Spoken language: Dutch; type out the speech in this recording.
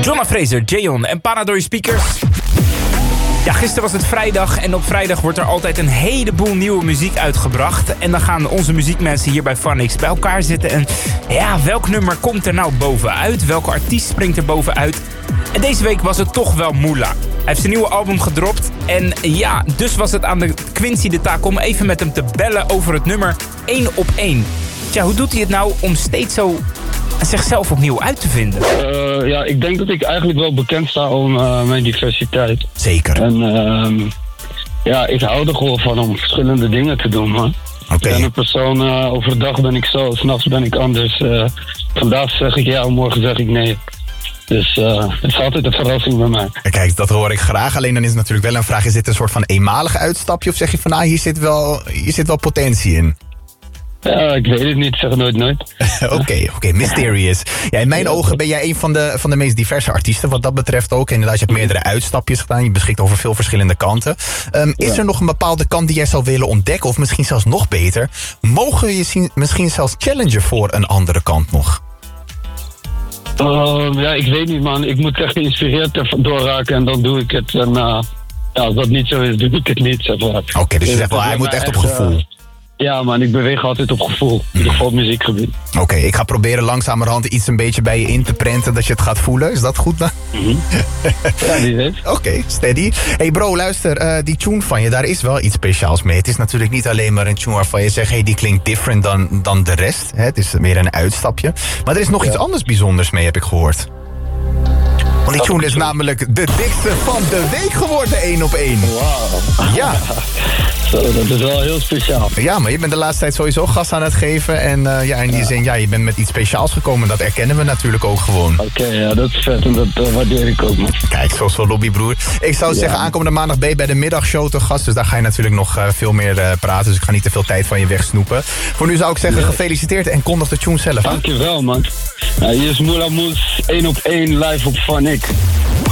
Jonna Fraser, Jayon en Pana door je speakers. Ja, gisteren was het vrijdag en op vrijdag wordt er altijd een heleboel nieuwe muziek uitgebracht. En dan gaan onze muziekmensen hier bij Funix bij elkaar zitten. En ja, welk nummer komt er nou bovenuit? Welke artiest springt er bovenuit? En deze week was het toch wel Moula. Hij heeft zijn nieuwe album gedropt. En ja, dus was het aan de Quincy de taak om even met hem te bellen over het nummer 1 op 1. Tja, hoe doet hij het nou om steeds zo zichzelf opnieuw uit te vinden? Ja, ik denk dat ik eigenlijk wel bekend sta om mijn diversiteit. Zeker. En ja, ik hou er gewoon van om verschillende dingen te doen, man. Ik ben een persoon, overdag ben ik zo, 's nachts ben ik anders. Vandaag zeg ik ja, morgen zeg ik nee. Dus het is altijd een verrassing bij mij. Kijk, dat hoor ik graag. Alleen dan is het natuurlijk wel een vraag, is dit een soort van eenmalig uitstapje? Of zeg je van, nou, hier zit wel potentie in? Ja, ik weet het niet. Zeg nooit nooit. Oké, mysterious. Ja, in mijn ogen ben jij een van de meest diverse artiesten wat dat betreft ook. En inderdaad, je hebt meerdere uitstapjes gedaan. Je beschikt over veel verschillende kanten. Is er nog een bepaalde kant die jij zou willen ontdekken? Of misschien zelfs nog beter, mogen we je misschien zelfs challengen voor een andere kant nog? Ja, ik weet niet, man. Ik moet echt geïnspireerd erdoor raken en dan doe ik het. En ja, als dat niet zo is, doe ik het niet, zeg maar. Oké, dus je zegt wel, hij moet echt op gevoel. Ja, man, ik beweeg altijd op gevoel. In ieder geval op muziekgebied. Oké, ik ga proberen langzamerhand iets een beetje bij je in te prenten, dat je het gaat voelen. Is dat goed dan? Ja, die weet. Oké, steady. Hey bro, luister, die tune van je, daar is wel iets speciaals mee. Het is natuurlijk niet alleen maar een tune waarvan je zegt, hey, die klinkt different dan de rest. Het is meer een uitstapje. Maar er is nog iets anders bijzonders mee, heb ik gehoord. Want die tune is namelijk de dikste van de week geworden, 1 op 1. Wauw. Ja. Zo, dat is wel heel speciaal. Ja, maar je bent de laatste tijd sowieso gas aan het geven. En ja, in die zin, ja, je bent met iets speciaals gekomen. Dat erkennen we natuurlijk ook gewoon. Oké, ja, dat is vet en dat waardeer ik ook, man. Kijk, zoals wel Lobby, broer. Ik zou zeggen, aankomende maandag ben je bij de middagshow te gast. Dus daar ga je natuurlijk nog veel meer praten. Dus ik ga niet te veel tijd van je wegsnoepen. Voor nu zou ik zeggen, gefeliciteerd en kondig de tune zelf aan. Dankjewel, man. Hier is Moula Moes, 1 op 1 live op Funix.